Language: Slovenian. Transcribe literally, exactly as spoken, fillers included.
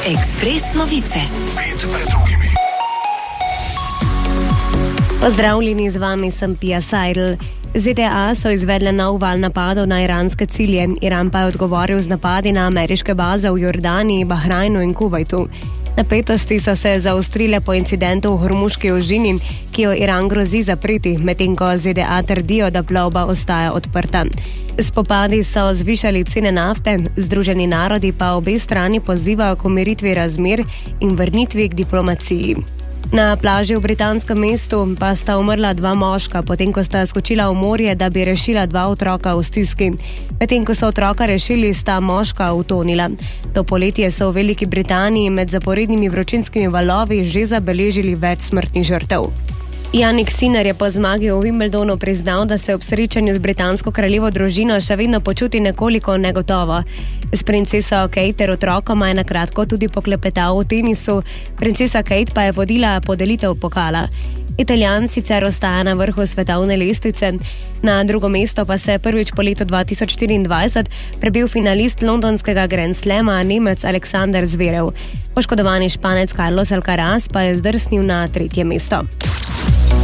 Ekspres novice. Pozdravljeni, z vami sem Pia Seidel. Z D A so izvedle nov val napadov na iranske cilje. Iran pa je odgovoril z napadi na ameriške baze v Jordaniji, Bahrajnu in Kuvajtu. Napetosti so se zaostrile po incidentu v Hormuški ožini, ki jo Iran grozi zapreti, medtem ko Z D A trdijo, da plovba ostaja odprta. Spopadi so zvišali cene nafte, Združeni narodi pa obe strani pozivajo k umiritvi razmer in vrnitvi k diplomaciji. Na plaži v britanskem mestu pa sta umrla dva moška, potem ko sta skočila v morje, da bi rešila dva otroka v stiski. Medtem ko so otroka rešili, sta moška utonila. To poletje so v Veliki Britaniji med zaporednimi vročinskimi valovi že zabeležili več smrtnih žrtev. Jannik Sinner je po zmagi v Wimbledonu priznal, da se ob srečanju z britansko kraljevo družino še vedno počuti nekoliko negotovo. S princeso Kate ter otrokoma je na kratko tudi poklepetal v tenisu, princesa Kate pa je vodila podelitev pokala. Italijan sicer ostaja na vrhu svetovne lestvice, na drugo mesto pa se je prvič po letu dva tisoč štiriindvajset prebil finalist londonskega Grand Slama, Nemec Aleksander Zverev. Poškodovani Španec Carlos Alcaraz pa je zdrsnil na tretje mesto.